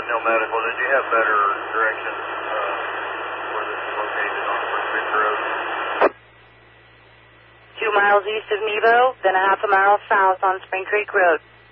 Hill Medical. Did you have better directions where this is located on Spring Creek Road? 2 miles east of Nebo, then a half a mile south on Spring Creek Road.